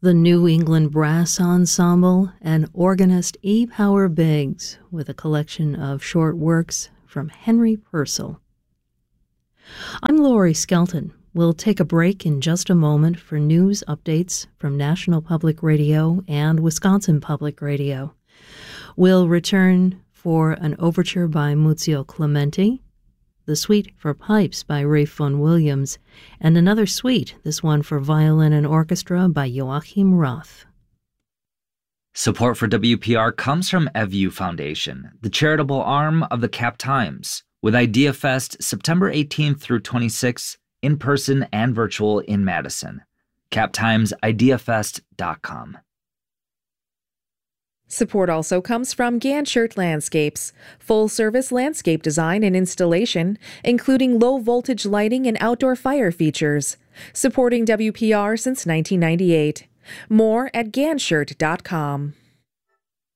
The New England Brass Ensemble and organist E. Power Biggs with a collection of short works from Henry Purcell. I'm Lori Skelton. We'll take a break in just a moment for news updates from National Public Radio and Wisconsin Public Radio. We'll return for an overture by Muzio Clementi, the Suite for Pipes by Ralph Vaughan Williams, and another suite, this one for violin and orchestra by Joachim Roth. Support for WPR comes from EVU Foundation, the charitable arm of the Cap Times, with IdeaFest September 18th through 26th, in person and virtual in Madison. CapTimesIdeaFest.com. Support also comes from Ganshert Landscapes, full-service landscape design and installation, including low-voltage lighting and outdoor fire features, supporting WPR since 1998. More at Ganshert.com.